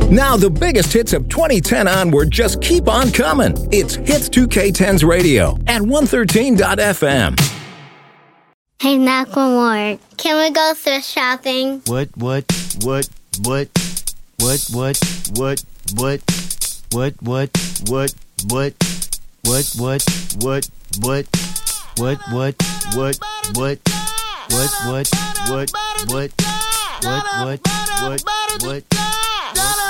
Now the biggest hits of 2010 onward just keep on coming. It's Hits 2K10's radio and 113.fm. Hey, Macklemore, can we go thrift shopping? What?